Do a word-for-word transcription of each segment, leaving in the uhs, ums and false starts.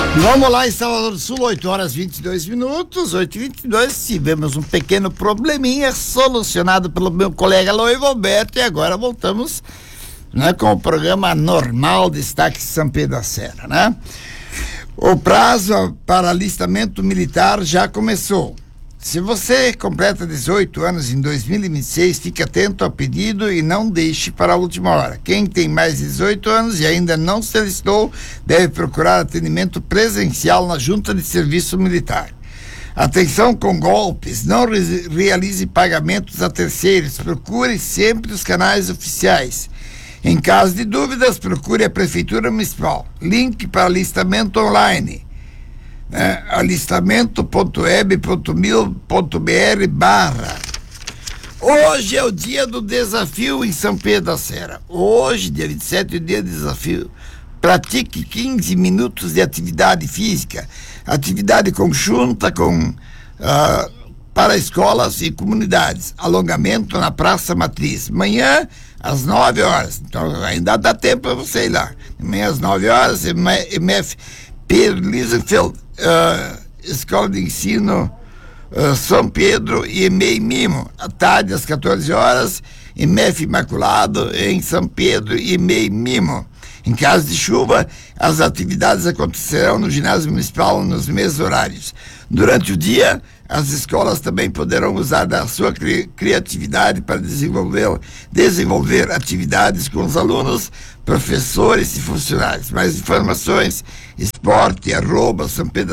Vamos lá, em Salvador do Sul, oito horas e vinte e dois minutos, oito e vinte e dois, tivemos um pequeno probleminha solucionado pelo meu colega Loivo Alberto e agora voltamos, né, com o programa normal Destaque São Pedro da Serra, né? O prazo para alistamento militar já começou. Se você completa dezoito anos em dois mil e vinte e seis, fique atento ao pedido e não deixe para a última hora. Quem tem mais de dezoito anos e ainda não se alistou deve procurar atendimento presencial na Junta de Serviço Militar. Atenção com golpes, não re- realize pagamentos a terceiros, procure sempre os canais oficiais. Em caso de dúvidas, procure a Prefeitura Municipal. Link para alistamento online. É, alistamento ponto web ponto mil ponto br barra. Hoje é o dia do desafio em São Pedro da Serra. Hoje, dia vinte e sete, é o dia do desafio. Pratique quinze minutos de atividade física, atividade conjunta com uh, para escolas e comunidades. Alongamento na Praça Matriz. Amanhã às nove horas. Então ainda dá tempo para você ir lá. Amanhã às nove horas, M F Pedro Liesefeld, uh, Escola de Ensino uh, São Pedro e E M E I Mimo. À tarde, às quatorze horas, M F Imaculado em São Pedro e E M E I Mimo. Em caso de chuva, as atividades acontecerão no ginásio municipal nos mesmos horários. Durante o dia, as escolas também poderão usar da sua cri- criatividade para desenvolver, desenvolver atividades com os alunos, professores e funcionários. Mais informações, esporte, arroba,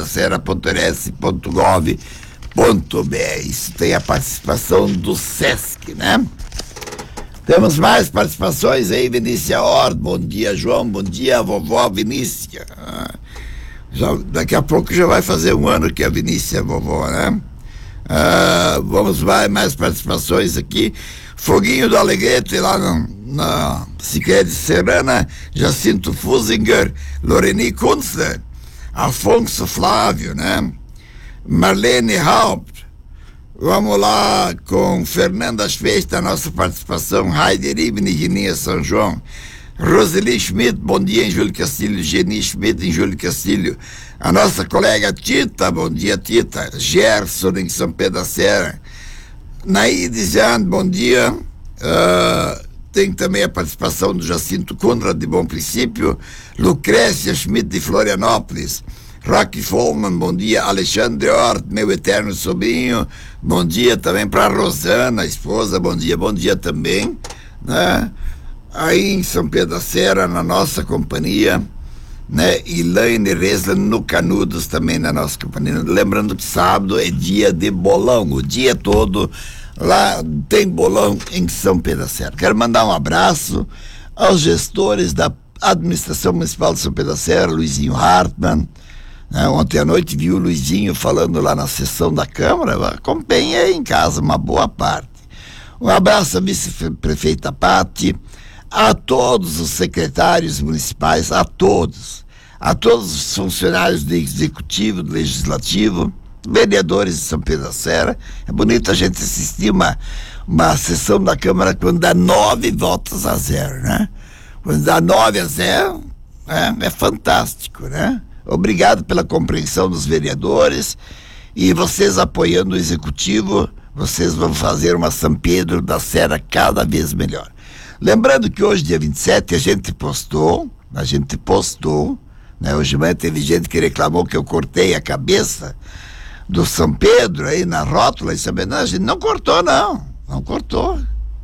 sampedacera.rs.gov.br. Isso tem a participação do SESC, né? Temos mais participações aí, Vinícia Ord, bom dia, João, bom dia, vovó Vinícia. Ah, já, daqui a pouco já vai fazer um ano que a Vinícia é vovó, né? Ah, vamos lá, mais participações aqui. Foguinho do Alegrete, lá no, na Sicredi Serrana, Jacinto Fusinger, Loreni Kunstler, Afonso Flávio, né? Marlene Haupt. Vamos lá com Fernanda Schweist, a nossa participação, Heider Ibn, Gininha São João, Roseli Schmidt, bom dia em Júlio Castilho, Geni Schmidt em Júlio Castilho, a nossa colega Tita, bom dia Tita, Gerson em São Pedro da Serra, Naide Jean, bom dia, uh, tem também a participação do Jacinto Conrad de Bom Princípio, Lucrécia Schmidt de Florianópolis, Rocky Folman, bom dia. Alexandre Hort, meu eterno sobrinho, bom dia também para Rosana, esposa, bom dia, bom dia também, né? Aí em São Pedro da Serra, na nossa companhia, né? Elaine Reslan no Canudos também na nossa companhia. Lembrando que sábado é dia de bolão, o dia todo lá tem bolão em São Pedro da Serra. Quero mandar um abraço aos gestores da Administração Municipal de São Pedro da Serra, Luizinho Hartmann. É, ontem à noite vi o Luizinho falando lá na sessão da Câmara, acompanhei em casa uma boa parte. Um abraço à vice-prefeita Patti, a todos os secretários municipais, a todos, a todos os funcionários do Executivo, do Legislativo, vereadores de São Pedro da Serra. É bonito a gente assistir uma, uma sessão da Câmara quando dá nove votos a zero, né? Quando dá nove a zero, é, é fantástico, né? Obrigado pela compreensão dos vereadores e vocês apoiando o Executivo, vocês vão fazer uma São Pedro da Serra cada vez melhor. Lembrando que hoje, dia vinte e sete, a gente postou, a gente postou, né? Hoje de manhã teve gente que reclamou que eu cortei a cabeça do São Pedro aí na rótula e sabendo, não, a gente não cortou não, não cortou.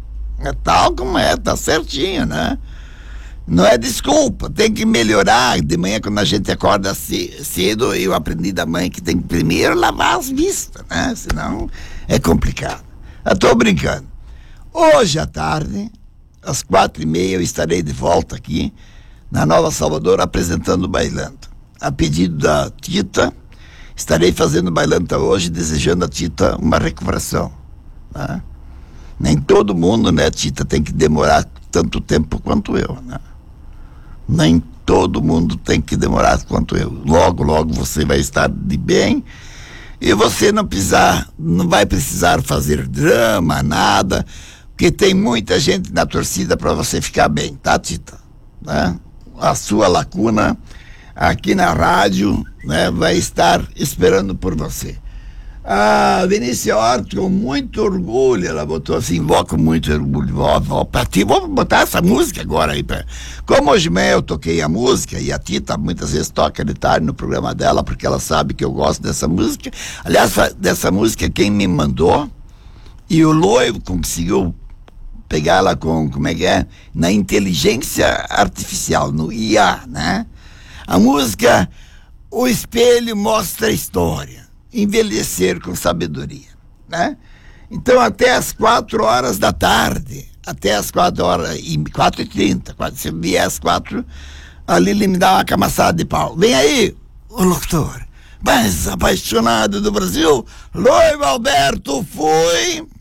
É tal como é, tá certinho, né? Não é desculpa, tem que melhorar. De manhã, quando a gente acorda cedo, eu aprendi da mãe que tem que primeiro lavar as vistas, né? Senão é complicado. Eu tô brincando. Hoje à tarde, às quatro e meia, eu estarei de volta aqui na Nova Salvador apresentando o Bailanta. A pedido da Tita, estarei fazendo Bailanta hoje, desejando a Tita uma recuperação, né? Nem todo mundo, né, Tita, tem que demorar tanto tempo quanto eu, né? Nem todo mundo tem que demorar quanto eu. Logo, logo você vai estar de bem e você não precisar, não vai precisar fazer drama, nada, porque tem muita gente na torcida para você ficar bem, tá, Tita? Né? A sua lacuna aqui na rádio, né, vai estar esperando por você. A Vinícius Hort, com muito orgulho, ela botou assim, vó, com muito orgulho, vó, vó, pra ti, vou botar essa música agora aí. Pra... Como hoje de manhã eu toquei a música, e a Tita muitas vezes toca de tarde no programa dela, porque ela sabe que eu gosto dessa música. Aliás, dessa música quem me mandou, e o Loivo conseguiu pegar ela com, como é que é? Na inteligência artificial, no I A, né? A música, O Espelho Mostra a História. Envelhecer com sabedoria, né? Então até as quatro horas da tarde, até as quatro horas, e quatro e trinta, quando você vier às quatro, a Lili me dá uma camaçada de pau. Vem aí, o locutor mais apaixonado do Brasil, Loivo Alberto, fui...